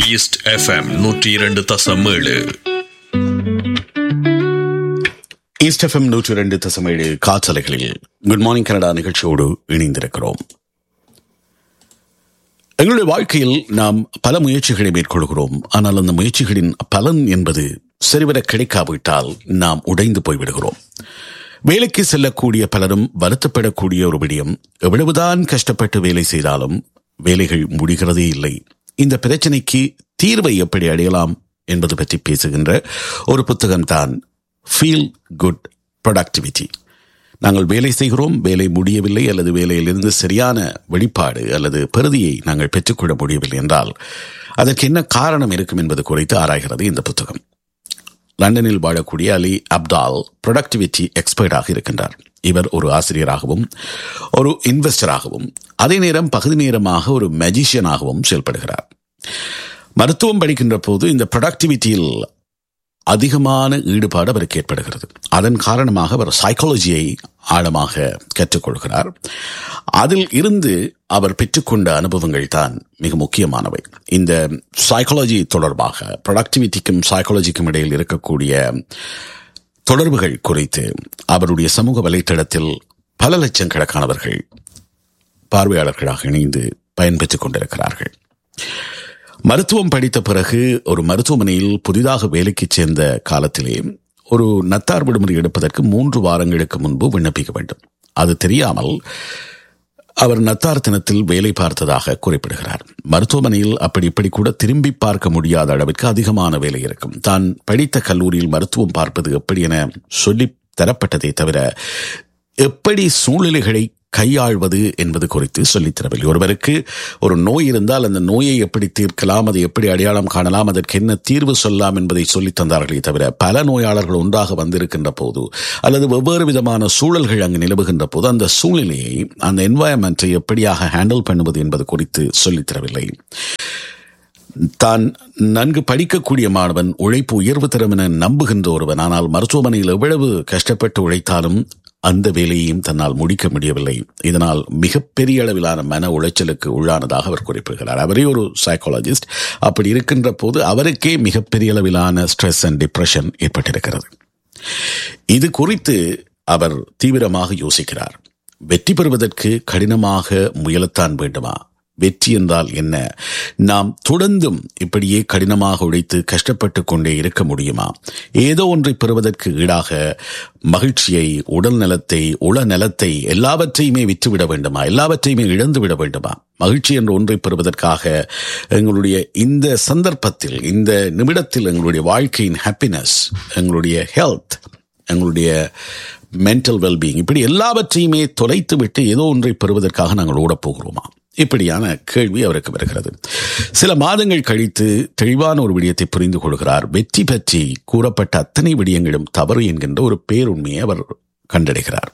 East FM 102.7. East FM 102.7 காற்றலைகளில் good morning Canada நிகழ்ச்சியோடு இணைந்திருக்கிறோம். எங்களுடைய வாழ்க்கையில் நாம் பல முயற்சிகளை மேற்கொள்கிறோம். ஆனால் அந்த முயற்சிகளின் பலன் என்பது சரிவர கிடைக்காவிட்டால் நாம் உடைந்து போய்விடுகிறோம். வேலைக்கு செல்லக்கூடிய பலரும் வருத்தப்படக்கூடிய ஒரு விடயம், எவ்வளவுதான் கஷ்டப்பட்டு வேலை செய்தாலும் வேலைகள் முடிகிறதே இல்லை. இந்த பிரச்சனைக்கு தீர்வை எப்படி அடையலாம் என்பது பற்றி பேசுகின்ற ஒரு புத்தகம்தான் ஃபீல் குட் ப்ரொடக்டிவிட்டி. நாங்கள் வேலை செய்கிறோம், வேலை முடியவில்லை, அல்லது வேலையிலிருந்து சரியான வெளிப்பாடு அல்லது பெறுதியை நாங்கள் பெற்றுக்கொள்ள முடியவில்லை என்றால் அதற்கு என்ன காரணம் இருக்கும் என்பது குறித்து ஆராய்கிறது இந்த புத்தகம். லண்டனில் வாழக்கூடிய அலி அப்தால் ப்ரொடக்டிவிட்டி எக்ஸ்பர்ட்டாக இருக்கின்றார். இவர் ஒரு ஆசிரியராகவும் ஒரு இன்வெஸ்டராகவும் அதே நேரம் பகுதி நேரமாக ஒரு மேஜிஷியனாகவும் செயல்படுகிறார். மருத்துவம் படிக்கின்ற போது இந்த ப்ரொடக்டிவிட்டியில் அதிகமான ஈடுபாடு அவருக்கு ஏற்படுகிறது. அதன் காரணமாக அவர் சைக்காலஜியை ஆழமாக கற்றுக்கொள்கிறார். அதில் இருந்து அவர் பெற்றுக்கொண்ட அனுபவங்கள் தான் மிக முக்கியமானவை. இந்த சைக்காலஜி தொடர்பாக ப்ரொடக்டிவிட்டிக்கும் சைக்காலஜிக்கும் இடையில் இருக்கக்கூடிய தொடர்புகள் குறித்து அவருடைய சமூக வலைத்தளத்தில் பல லட்சக்கணக்கானவர்கள் பார்வையாளர்களாக இணைந்து பயன்பெற்றுக் கொண்டிருக்கிறார்கள். மருத்துவம் படித்த பிறகு ஒரு மருத்துவமனையில் புதிதாக வேலைக்கு சேர்ந்த காலத்திலே ஒரு நத்தார் விடுமுறை எடுப்பதற்கு 3 வாரங்களுக்கு முன்பு விண்ணப்பிக்க வேண்டும். அது தெரியாமல் அவர் நத்தார் தினத்தில் வேலை பார்த்ததாக குறிப்பிடுகிறார். மருத்துவமனையில் அப்படி இப்படி கூட திரும்பி பார்க்க முடியாத அளவிற்கு அதிகமான வேலை இருக்கும். தான் படித்த கல்லூரியில் மருத்துவம் பார்ப்பது எப்படி என சொல்லி தரப்பட்டதை தவிர எப்படி சூழ்நிலைகளை கையாள்வது என்பது குறித்து சொல்லித்தரவில்லை. ஒருவருக்கு ஒரு நோய் இருந்தால் அந்த நோயை எப்படி தீர்க்கலாம், அதை எப்படி அடையாளம் காணலாம், அதற்கு என்ன தீர்வு சொல்லலாம் என்பதை சொல்லித் தந்தார்களே தவிர பல நோயாளர்கள் ஒன்றாக வந்திருக்கின்ற போது அல்லது வெவ்வேறு விதமான சூழல்கள் அங்கு நிலவுகின்ற போது அந்த சூழ்நிலையை, அந்த என்வாயன்மெண்ட்டை எப்படியாக ஹேண்டில் பண்ணுவது என்பது குறித்து சொல்லித்தரவில்லை. தான் நன்கு படிக்கக்கூடிய மாணவன், உழைப்பு உயர்வு தரும் என நம்புகின்ற ஒருவன், ஆனால் மருத்துவமனையில் எவ்வளவு கஷ்டப்பட்டு உழைத்தாலும் அந்த வேலையையும் தன்னால் முடிக்க முடியவில்லை. இதனால் மிகப்பெரிய அளவிலான மன உளைச்சலுக்கு உள்ளானதாக அவர் குறிப்பிடுகிறார். அவரே ஒரு சைக்காலஜிஸ்ட். அப்படி இருக்கின்ற போது அவருக்கே மிகப்பெரிய அளவிலான ஸ்ட்ரெஸ் அண்ட் டிப்ரெஷன் ஏற்பட்டிருக்கிறது. இது குறித்து அவர் தீவிரமாக யோசிக்கிறார். வெற்றி பெறுவதற்கு கடினமாக முயலத்தான் வேண்டுமா? வெற்றி என்றால் என்ன? நாம் தொடர்ந்தும் இப்படியே கடினமாக உழைத்து கஷ்டப்பட்டு கொண்டே இருக்க முடியுமா? ஏதோ ஒன்றை பெறுவதற்கு ஈடாக மகிழ்ச்சியை, உடல் நலத்தை, உள நலத்தை எல்லாவற்றையுமே விற்றுவிட வேண்டுமா? எல்லாவற்றையுமே இழந்து விட வேண்டுமா? மகிழ்ச்சி என்ற ஒன்றை பெறுவதற்காக எங்களுடைய இந்த சந்தர்ப்பத்தில், இந்த நிமிடத்தில் எங்களுடைய வாழ்க்கையின் ஹாப்பினஸ், எங்களுடைய ஹெல்த், எங்களுடைய மென்டல் வெல்பீயிங், இப்படி எல்லாவற்றையுமே தொலைத்து விட்டு ஏதோ ஒன்றை பெறுவதற்காக நாங்கள் ஓடப்போகிறோமா? இப்படியான கேள்வி அவருக்கு வருகிறது. சில மாதங்கள் கழித்து தெளிவான ஒரு விடயத்தை புரிந்து கொள்கிறார். வெற்றி பற்றி கூறப்பட்ட அத்தனை விடயங்களும் தவறு என்கின்ற ஒரு பேருண்மையை அவர் கண்டடைகிறார்.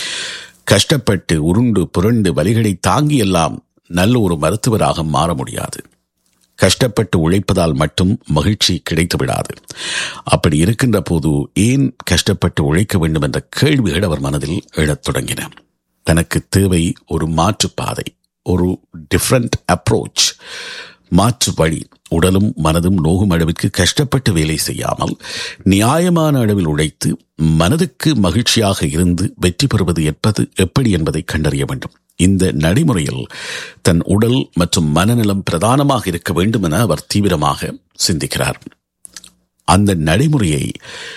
கஷ்டப்பட்டு உருண்டு புரண்டு வலிகளை தாங்கியெல்லாம் நல்ல ஒரு மருத்துவராக மாற முடியாது. கஷ்டப்பட்டு உழைப்பதால் மட்டும் மகிழ்ச்சி கிடைத்து விடாது. அப்படி இருக்கின்ற போது ஏன் கஷ்டப்பட்டு உழைக்க வேண்டும் என்ற கேள்விகள் அவர் மனதில் எழத் தொடங்கின. தனக்கு தேவை ஒரு மாற்று பாதை, ஒரு டிஃப்ரெண்ட் அப்ரோச், மாற்று வழி. உடலும் மனதும் நோகும் அளவிற்கு கஷ்டப்பட்டு வேலை செய்யாமல் நியாயமான அளவில் உழைத்து மனதுக்கு மகிழ்ச்சியாக இருந்து வெற்றி பெறுவது எப்படி என்பதை கண்டறிய வேண்டும். இந்த நடைமுறையில் தன் உடல் மற்றும் மனநலம் பிரதானமாக இருக்க வேண்டும் என அவர் தீவிரமாக சிந்திக்கிறார். அந்த நடைமுறையை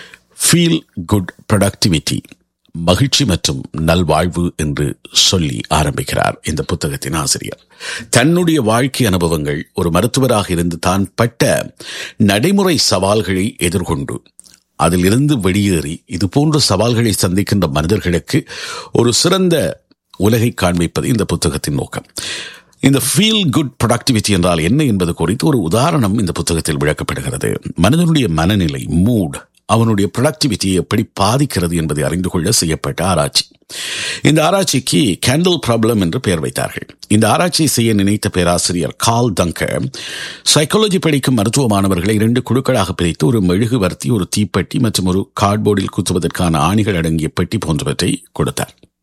ஃபீல் குட் ப்ரொடக்டிவிட்டி, மகிழ்ச்சி மற்றும் நல்வாழ்வு என்று சொல்லி ஆரம்பிக்கிறார் இந்த புத்தகத்தின் ஆசிரியர். தன்னுடைய வாழ்க்கை அனுபவங்கள், ஒரு மருத்துவராக இருந்து தான் பட்ட நடைமுறை சவால்களை எதிர்கொண்டு அதிலிருந்து வெளியேறி இதுபோன்ற சவால்களை சந்திக்கின்ற மனிதர்களுக்கு ஒரு சிறந்த உலகை காண்பிப்பது இந்த புத்தகத்தின் நோக்கம். இந்த ஃபீல் குட் ப்ரொடக்டிவிட்டி என்றால் என்ன என்பது குறித்து ஒரு உதாரணம் இந்த புத்தகத்தில் விளக்கப்படுகிறது. மனிதனுடைய மனநிலை, மூட், அவனுடைய ப்ரொடக்டிவிட்டியை எப்படி பாதிக்கிறது என்பதை அறிந்து கொள்ள செய்யப்பட்ட ஆராய்ச்சி. இந்த ஆராய்ச்சிக்கு கேண்டில் ப்ராப்ளம் என்று பெயர் வைத்தார்கள். இந்த ஆராய்ச்சியை செய்ய நினைத்த பேராசிரியர் கார்ல் டங்கர் சைக்காலஜி படிக்கும் மருத்துவ மாணவர்களை 2 குழுக்களாக பிரித்து ஒரு மெழுகுவர்த்தி, ஒரு தீப்பெட்டி மற்றும் ஒரு கார்ட்போர்டில் குத்துவதற்கான ஆணிகள் அடங்கிய பெட்டி போன்றவற்றை கொடுத்தார்.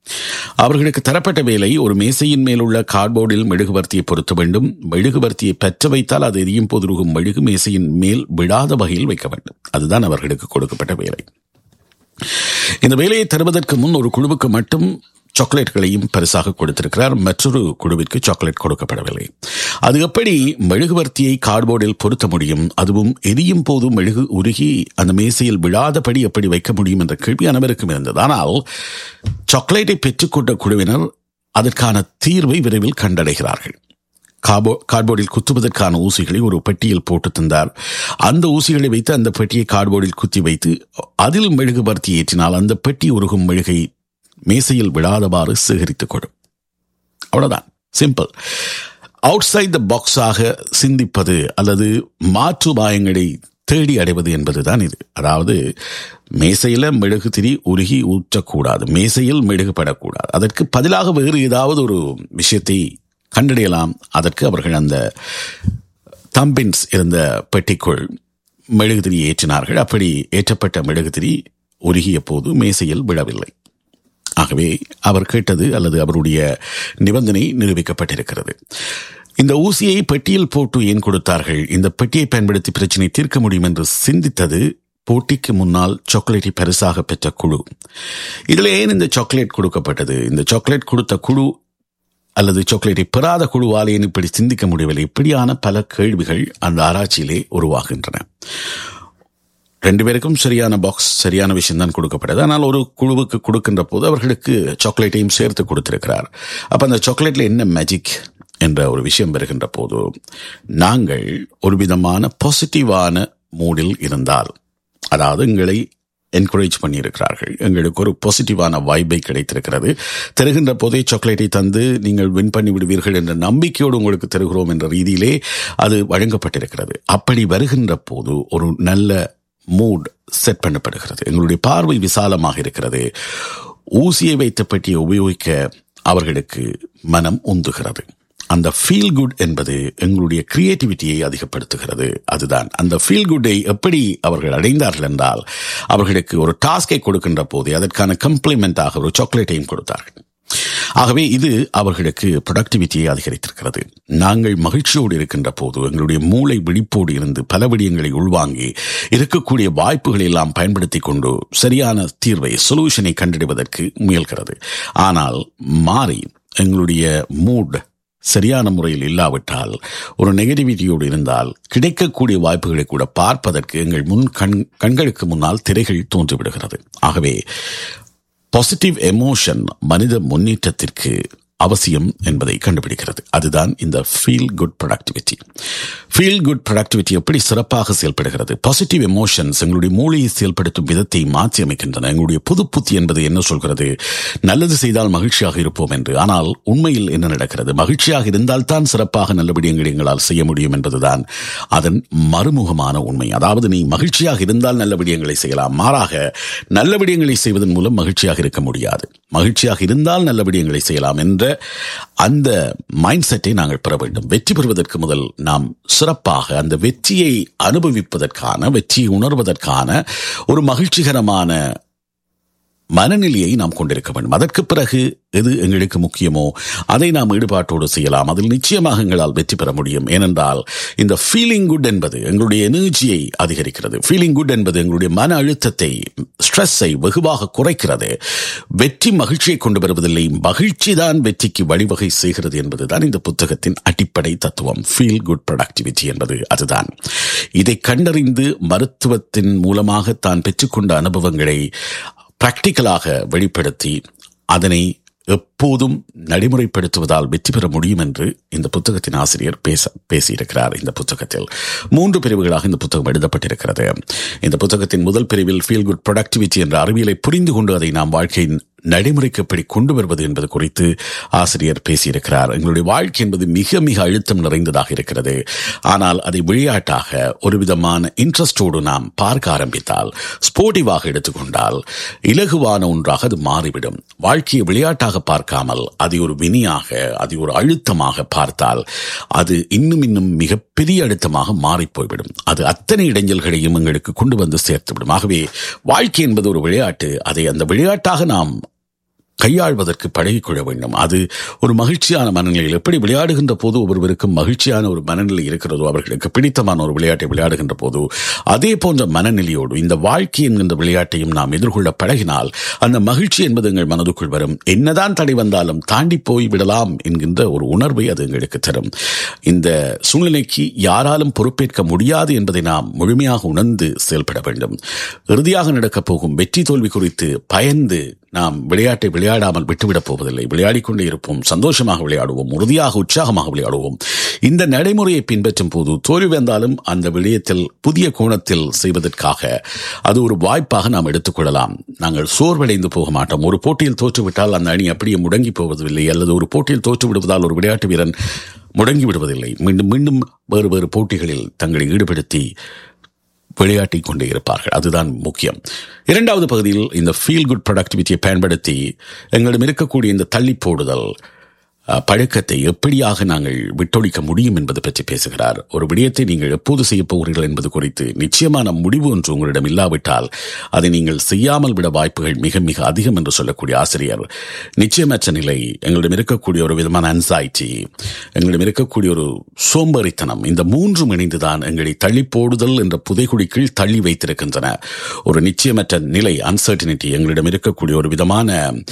அவர்களுக்கு தரப்பட்ட வேலை ஒரு மேசையின் மேலுள்ள கார்ட்போர்டில் மெழுகுவர்த்தியை பொருத்த வேண்டும். மெழுகுவர்த்தியை பற்ற வைத்தால் அது எரியும் போது உருகும் மெழுகு மேசையின் மேல் விடாத வகையில் வைக்க வேண்டும். அதுதான் அவர்களுக்கு கொடுக்கப்பட்ட வேலை. இந்த வேலையை தருவதற்கு முன் ஒரு குழுவுக்கு மட்டும் சாக்லேட்களையும் பரிசாக கொடுத்திருக்கிறார். மற்றொரு குழுவிற்கு சாக்லேட் கொடுக்கப்படவில்லை. அது எப்படி மெழுகுவர்த்தியை கார்ட்போர்டில் பொருத்த முடியும், அதுவும் எரியும் போது மெழுகு உருகி அந்த மேசையில் விழாதபடி எப்படி வைக்க முடியும் என்ற கேள்வி அனைவருக்கும் இருந்தது. ஆனால் சாக்லேட்டை பெற்றுக்கொண்ட குழுவினர் அதற்கான தீர்வை விரைவில் கண்டடைகிறார்கள். கார்ட்போர்டில் குத்துவதற்கான ஊசிகளை ஒரு பெட்டியில் போட்டு தந்தார். அந்த ஊசிகளை வைத்து அந்த பெட்டியை கார்ட்போர்டில் குத்தி வைத்து அதில் மெழுகுவர்த்தி ஏற்றினால் அந்த பெட்டி உருகும் மெழுகை மேசையில் விழாதவாறு சேகரித்துக் கொடும். அவ்வளவுதான், சிம்பிள். அவுட் சைட் த பாக்ஸாக சிந்திப்பது அல்லது மாற்று உபாயங்களை தேடி அடைவது என்பதுதான் இது. அதாவது மேசையில மெழுகு திரி உருகி ஊற்றக்கூடாது, மேசையில் மெழுகுபடக்கூடாது. அதற்கு பதிலாக வேறு ஏதாவது ஒரு விஷயத்தை கண்டறியலாம். அதற்கு அவர்கள் அந்த தம்பின்ஸ் இருந்த பெட்டிக்குள் மெழுகுதிரி ஏற்றினார்கள். அப்படி ஏற்றப்பட்ட மெழுகுதிரி உருகிய போது மேசையில் விழவில்லை. ஆகவே அவர் கேட்டது அல்லது அவருடைய நிபந்தனை நிரூபிக்கப்பட்டிருக்கிறது. இந்த ஊசியை பெட்டியில் போட்டு ஏன் கொடுத்தார்கள்? இந்த பெட்டியை பயன்படுத்தி பிரச்சனை தீர்க்க முடியும் என்று சிந்தித்தது போட்டிக்கு முன்னால் சாக்லேட்டை பரிசாக பெற்ற குழு. இதில் ஏன் இந்த சாக்லேட் கொடுக்கப்பட்டது? இந்த சாக்லேட் கொடுத்த குழு அல்லது சாக்லேட்டை பெறாத குழுவால் ஏன் இப்படி சிந்திக்க முடியவில்லை? இப்படியான பல கேள்விகள் அந்த ஆராய்ச்சியிலே உருவாகின்றன. 2 பேருக்கும் சரியான பாக்ஸ், சரியான விஷயம் தான் கொடுக்கப்பட்டது. ஆனால் ஒரு குழுவுக்கு கொடுக்கின்ற போது அவர்களுக்கு சாக்லேட்டையும் சேர்த்து கொடுத்திருக்கிறார். அப்ப அந்த சாக்லேட்ல என்ன மேஜிக் என்ற ஒரு விஷயம் வருகின்ற போது, நாங்கள் ஒரு விதமான பாசிட்டிவான மூடில் இருந்தால், அதாவது எங்களை என்கரேஜ் பண்ணியிருக்கிறார்கள், எங்களுக்கு ஒரு பாசிட்டிவான வைபை கிடைத்திருக்கிறது, தருகின்ற போதே சாக்லேட்டை தந்து நீங்கள் வின் பண்ணி விடுவீர்கள் என்ற நம்பிக்கையோடு உங்களுக்கு தருகிறோம் என்ற ரீதியிலே அது வழங்கப்பட்டிருக்கிறது. அப்படி வருகின்ற போது ஒரு நல்ல மூட் செட் பண்ணப்படுகிறது. எங்களுடைய பார்வை விசாலமாக இருக்கிறது. ஊசியை வைத்த பெட்டியை உபயோகிக்க அவர்களுக்கு மனம் உந்துகிறது. அந்த ஃபீல் குட் என்பது எங்களுடைய கிரியேட்டிவிட்டியை அதிகப்படுத்துகிறது. அதுதான் அந்த ஃபீல் குட்டை எப்படி அவர்கள் அடைந்தார்கள் என்றால், அவர்களுக்கு ஒரு டாஸ்கை கொடுக்கின்ற போது அதற்கான கம்ப்ளிமெண்டாக ஒரு சாக்லேட்டையும் கொடுத்தார்கள். ஆகவே இது அவர்களுக்கு ப்ரொடக்டிவிட்டியை அதிகரித்திருக்கிறது. நாங்கள் மகிழ்ச்சியோடு இருக்கின்ற போது எங்களுடைய மூளை விழிப்போடு இருந்து பல விடயங்களை உள்வாங்கி இருக்கக்கூடிய வாய்ப்புகளை எல்லாம் பயன்படுத்தி கொண்டு சரியான தீர்வை, சொல்யூஷனை கண்டறிவதற்கு முயல்கிறது. ஆனால் மாறி எங்களுடைய மூட் சரியான முறையில் இல்லாவிட்டால், ஒரு நெகட்டிவிட்டியோடு இருந்தால் கிடைக்கக்கூடிய வாய்ப்புகளை கூட பார்ப்பதற்கு எங்கள் கண்களுக்கு முன்னால் திரைகள் தோன்றிவிடுகிறது. ஆகவே பாசிட்டிவ் எமோஷன் மனித முன்னேற்றத்திற்கு அவசியம் என்பதை கண்டுபிடிக்கிறது. அதுதான் இந்த feel good productivity. Feel good productivity எப்படி சிறப்பாக செயல்படுகிறது? பாசிட்டிவ் எமோஷன்ஸ் எங்களுடைய மூளையை செயல்படுத்தும் விதத்தை மாற்றி அமைக்கின்றன. எங்களுடைய புது புத்தி என்பது என்ன சொல்கிறது? நல்லது செய்தால் மகிழ்ச்சியாக இருப்போம் என்று. ஆனால் உண்மையில் என்ன நடக்கிறது? மகிழ்ச்சியாக இருந்தால் தான் சிறப்பாக நல்ல விடயங்களை எங்களால் செய்ய முடியும் என்பதுதான் அதன் மறுமுகமான உண்மை. அதாவது நீ மகிழ்ச்சியாக இருந்தால் நல்ல விடயங்களை செய்யலாம், மாறாக நல்ல விடயங்களை செய்வதன் மூலம் மகிழ்ச்சியாக இருக்க முடியாது. மகிழ்ச்சியாக இருந்தால் நல்ல விடயங்களை செய்யலாம் என்ற அந்த மைண்ட் செட்டை நாங்கள் பெற வேண்டும். வெற்றி பெறுவதற்கு முதல் நாம் சிறப்பாக அந்த வெற்றியை அனுபவிப்பதற்கான, வெற்றியை உணர்வதற்கான ஒரு மகிழ்ச்சிகரமான மனநிலையை நாம் கொண்டிருக்க வேண்டும். அதற்கு பிறகு எது எங்களுக்கு முக்கியமோ அதை நாம் ஈடுபாட்டோடு செய்யலாம். அதில் நிச்சயமாக எங்களால் வெற்றி பெற முடியும். ஏனென்றால் இந்த ஃபீலிங் குட் என்பது எங்களுடைய எனர்ஜியை அதிகரிக்கிறது. ஃபீலிங் குட் என்பது எங்களுடைய மன அழுத்தத்தை, ஸ்ட்ரெஸ்ஸை வெகுவாக குறைக்கிறது. வெற்றி மகிழ்ச்சியை கொண்டு வருவதில்லை, மகிழ்ச்சி தான் வெற்றிக்கு வழிவகை செய்கிறது என்பதுதான் இந்த புத்தகத்தின் அடிப்படை தத்துவம். ஃபீல் குட் ப்ரொடக்டிவிட்டி என்பது அதுதான். இதை கண்டறிந்து மருத்துவத்தின் மூலமாக தான் பெற்றுக்கொண்ட அனுபவங்களை பிராக்டிக்கலாக வெளிப்படுத்தி அதனை எப்போதும் நடைமுறைப்படுத்துவதால் வெற்றி பெற முடியும் என்று இந்த புத்தகத்தின் ஆசிரியர் பேசியிருக்கிறார். இந்த புத்தகத்தில் 3 பிரிவுகளாக இந்த புத்தகம் எழுதப்பட்டிருக்கிறது. இந்த புத்தகத்தின் முதல் பிரிவில் ஃபீல் குட் ப்ரொடக்டிவிட்டி என்ற அறிவியலை புரிந்து கொண்டு அதை நாம் வாழ்க்கையின் நடைமுறைக்கு எப்படி கொண்டு வருவது என்பது குறித்து ஆசிரியர் பேசியிருக்கிறார். எங்களுடைய வாழ்க்கை என்பது மிக மிக அழுத்தம் நிறைந்ததாக இருக்கிறது. ஆனால் அதை விளையாட்டாக ஒரு விதமான இன்ட்ரெஸ்டோடு நாம் பார்க்க ஆரம்பித்தால், ஸ்போர்ட்டிவாக எடுத்துக்கொண்டால், இலகுவான ஒன்றாக அது மாறிவிடும். வாழ்க்கையை விளையாட்டாக பார்க்காமல் அதை ஒரு வினியாக, அதை ஒரு அழுத்தமாக பார்த்தால் அது இன்னும் மிகப்பெரிய அழுத்தமாக மாறிப்போய்விடும். அது அத்தனை இடைஞ்சல்களையும் எங்களுக்கு கொண்டு வந்து சேர்த்துவிடும். ஆகவே வாழ்க்கை என்பது ஒரு விளையாட்டு. அதை அந்த விளையாட்டாக நாம் கையாள்வதற்கு பழகிக்கொள்ள வேண்டும். அது ஒரு மகிழ்ச்சியான மனநிலையில் எப்படி விளையாடுகின்ற போது ஒருவருக்கும் மகிழ்ச்சியான ஒரு மனநிலை இருக்கிறதோ, அவர்களுக்கு பிடித்தமான ஒரு விளையாட்டை விளையாடுகின்ற போது அதே போன்ற மனநிலையோடு இந்த வாழ்க்கை என்கின்ற விளையாட்டையும் நாம் எதிர்கொள்ள பழகினால் அந்த மகிழ்ச்சி என்பது எங்கள் மனதுக்குள் வரும். என்னதான் தடை வந்தாலும் தாண்டி போய் விடலாம் என்கின்ற ஒரு உணர்வை அது எங்களுக்கு தரும். இந்த சூழ்நிலைக்கு யாராலும் பொறுப்பேற்க முடியாது என்பதை நாம் முழுமையாக உணர்ந்து செயல்பட வேண்டும். இறுதியாக நடக்கப் போகும் வெற்றி தோல்வி குறித்து பயந்து நாம் விளையாட்டை விளையாடாமல் விட்டுவிடப் போவதில்லை. விளையாடிக்கொண்டே இருப்போம், சந்தோஷமாக விளையாடுவோம், உறுதியாக உற்சாகமாக விளையாடுவோம். இந்த நடைமுறையை பின்பற்றும் போது தோல்வி வந்தாலும் அந்த விடயத்தில் புதிய கோணத்தில் செய்வதற்காக அது ஒரு வாய்ப்பாக நாம் எடுத்துக்கொள்ளலாம். நாங்கள் சோர்வடைந்து போக மாட்டோம். ஒரு போட்டியில் தோற்றுவிட்டால் அந்த அணி அப்படியே முடங்கி போவதில்லை, அல்லது ஒரு போட்டியில் தோற்று விடுவதால் ஒரு விளையாட்டு வீரன் முடங்கி விடுவதில்லை. மீண்டும் மீண்டும் வேறு வேறு போட்டிகளில் தங்களை ஈடுபடுத்தி விளையாட்டிக் கொண்டே இருப்பார்கள். அதுதான் முக்கியம். இரண்டாவது பகுதியில் இந்த ஃபீல் குட் ப்ரொடக்டிவிட்டியை பயன்படுத்தி எங்களிடம் இருக்கக்கூடிய இந்த தள்ளி போடுதல் பழக்கத்தை எப்படியாக நாங்கள் விட்டொழிக்க முடியும் என்பது பற்றி பேசுகிறார். ஒரு விடயத்தை நீங்கள் எப்போது செய்ய போகிறீர்கள் என்பது குறித்து நிச்சயமான முடிவு ஒன்று உங்களிடம் இல்லாவிட்டால் அதை நீங்கள் செய்யாமல் விட வாய்ப்புகள் மிக மிக அதிகம் என்று சொல்லக்கூடிய ஆசிரியர், நிச்சயமற்ற நிலை, எங்களிடம் இருக்கக்கூடிய ஒரு விதமான ஆன்சைட்டி, எங்களிடம் இருக்கக்கூடிய ஒரு சோம்பேறித்தனம், இந்த மூன்றும் இணைந்துதான் எங்களை தள்ளி போடுதல் என்ற புதைகுழிக்குள் தள்ளி வைத்திருக்கின்றன. ஒரு நிச்சயமற்ற நிலை, அன்சர்டினிட்டி, எங்களிடம் இருக்கக்கூடிய ஒரு விதமான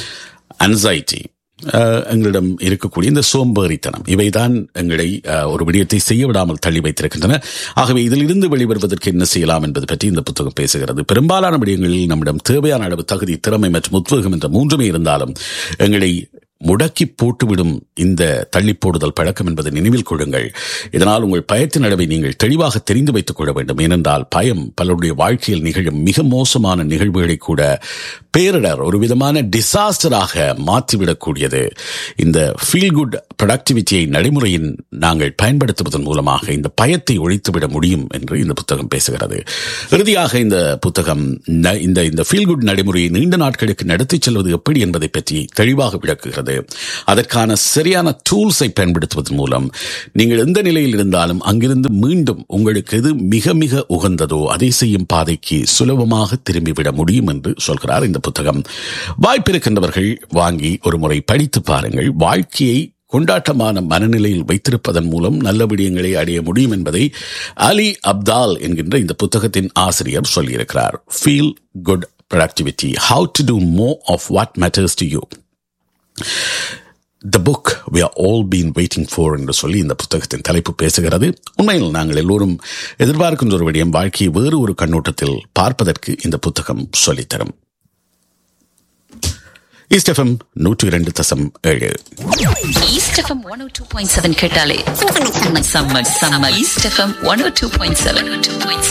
ஆன்சைட்டி, எங்களிடம் இருக்கக்கூடிய இந்த சோம்பேறித்தனம், இவைதான் எங்களை ஒரு விடயத்தை செய்ய விடாமல் தள்ளி வைத்திருக்கின்றன. ஆகவே இதிலிருந்து வெளிவருவதற்கு என்ன செய்யலாம் என்பது பற்றி இந்த புத்தகம் பேசுகிறது. பெரும்பாலான விடயங்களில் நம்மிடம் தேவையான அளவு தகுதி, திறமை மற்றும் உத்வேகம் என்ற மூன்றுமே இருந்தாலும் எங்களை முடக்கி போட்டுவிடும் இந்த தள்ளி போடுதல் பழக்கம் என்பதை நினைவில் கொள்ளுங்கள். இதனால் உங்கள் பயத்தின் அளவை நீங்கள் தெளிவாக தெரிந்து வைத்துக் கொள்ள வேண்டும். ஏனென்றால் பயம் பலருடைய வாழ்க்கையில் நிகழும் மிக மோசமான நிகழ்வுகளை கூட பேரிடர், ஒரு விதமான டிசாஸ்டராக மாற்றிவிடக்கூடியது. இந்த ஃபீல் குட் ப்ரொடக்டிவிட்டியை நடைமுறையின் நாங்கள் பயன்படுத்துவதன் மூலமாக இந்த பயத்தை ஒழித்துவிட முடியும் என்று இந்த புத்தகம் பேசுகிறது. இறுதியாக இந்த புத்தகம் இந்த ஃபீல் குட் நடைமுறையை நீண்ட நாட்களுக்கு நடத்திச் செல்வது எப்படி என்பதை பற்றி தெளிவாக விளக்குகிறது. அதற்கான சரியான டூல்ஸை பயன்படுத்துவதன் மூலம் நீங்கள் எந்த நிலையில் இருந்தாலும் அங்கிருந்து மீண்டும் உங்களுக்கு எது மிக மிக உகந்ததோ அதை செய்யும் பாதைக்கு சுலபமாக திரும்பிவிட முடியும் என்று சொல்கிறார் இந்த புத்தகம். வாய்ப்பிருக்கின்றவர்கள் வாங்கி ஒரு முறை படித்து பாருங்கள். வாழ்க்கையை கொண்டாட்டமான மனநிலையில் வைத்திருப்பதன் மூலம் நல்ல விடயங்களை அடைய முடியும் என்பதை அலி அப்தால் என்கின்ற இந்த புத்தகத்தின் ஆசிரியர் சொல்லியிருக்கிறார். Feel good productivity, how to two more of what matters to you. The book we are all been waiting for என்று சொல்லி இந்த புத்தகத்தின் தலைப்பு பேசுகிறது. உண்மையில் நாங்கள் எல்லோரும் எதிர்பார்க்கின்ற ஒரு விடயம் வாழ்க்கையை வேறு ஒரு கண்ணோட்டத்தில் பார்ப்பதற்கு இந்த புத்தகம் சொல்லித்தரும். ஈஸ்ட் எஃப்எம் 102.7 ஈஸ்ட் எஃப்எம் 102.7 கேட்டாலே சம்மர் ஈஸ்ட் எஃப்எம் 102.7